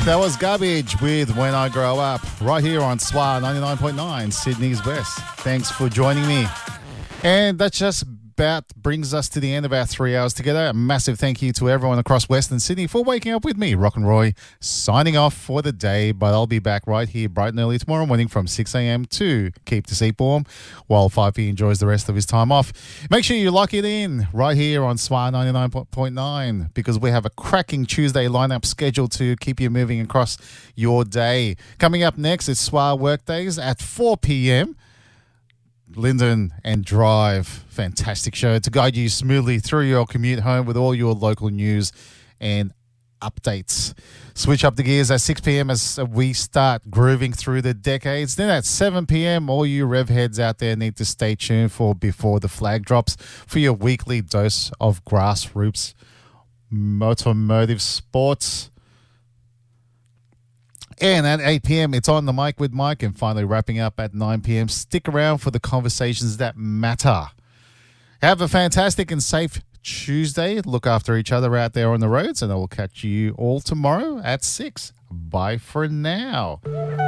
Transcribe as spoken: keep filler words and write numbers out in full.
That was Garbage with When I Grow Up, right here on S W A ninety-nine point nine, Sydney's Best. Thanks for joining me. And that just about brings us to the end of our three hours together. A massive thank you to everyone across Western Sydney for waking up with me. Rock and Roy signing off for the day, but I'll be back right here bright and early tomorrow morning from six a.m. to keep the seat warm while Fifey enjoys the rest of his time off. Make sure you lock it in right here on S W A ninety-nine point nine because we have a cracking Tuesday lineup scheduled to keep you moving across your day. Coming up next is S W A Workdays at four p.m. Lyndon and Drive, fantastic show to guide you smoothly through your commute home with all your local news and updates. Switch up the gears at six p.m. as we start grooving through the decades. Then at seven p.m, all you rev heads out there need to stay tuned for Before the Flag Drops for your weekly dose of grassroots automotive sports. And at eight p.m, it's On the Mic with Mike, and finally wrapping up at nine p.m. Stick around for the conversations that matter. Have a fantastic and safe Tuesday. Look after each other out there on the roads, and I will catch you all tomorrow at six. Bye for now.